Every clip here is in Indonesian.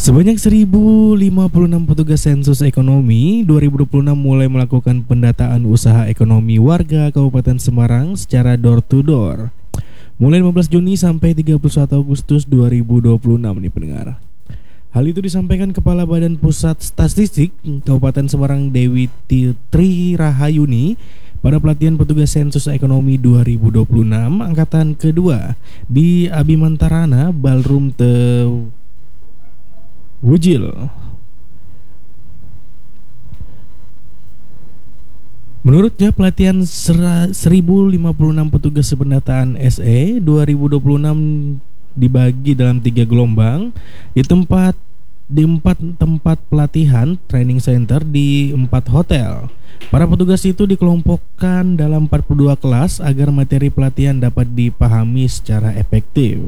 Sebanyak 1056 petugas sensus ekonomi 2026 mulai melakukan pendataan usaha ekonomi warga Kabupaten Semarang secara door to door. Mulai 15 Juni sampai 31 Agustus 2026 nih pendengar. Hal itu disampaikan Kepala Badan Pusat Statistik Kabupaten Semarang Dewi Tri Rahayuni pada pelatihan petugas sensus ekonomi 2026 angkatan kedua di Abimantarana Ballroom Wujil. Menurutnya pelatihan 1056 petugas pendataan SE 2026 dibagi dalam 3 gelombang di empat tempat pelatihan training center di 4 hotel. Para petugas itu dikelompokkan dalam 42 kelas agar materi pelatihan dapat dipahami secara efektif.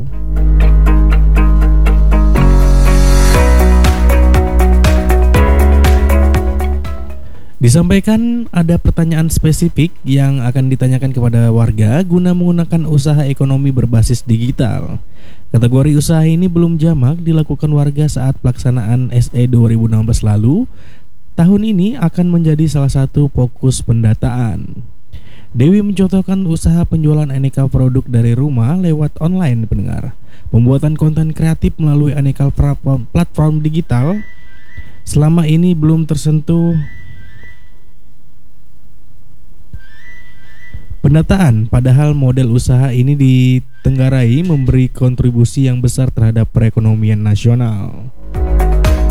Disampaikan ada pertanyaan spesifik yang akan ditanyakan kepada warga guna menggunakan usaha ekonomi berbasis digital. Kategori usaha ini belum jamak dilakukan warga saat pelaksanaan SE 2016 lalu. Tahun ini akan menjadi salah satu fokus pendataan. Dewi mencontohkan usaha penjualan aneka produk dari rumah lewat online pendengar. Pembuatan konten kreatif melalui aneka platform digital selama ini belum tersentuh pendataan, padahal model usaha ini ditenggarai memberi kontribusi yang besar terhadap perekonomian nasional.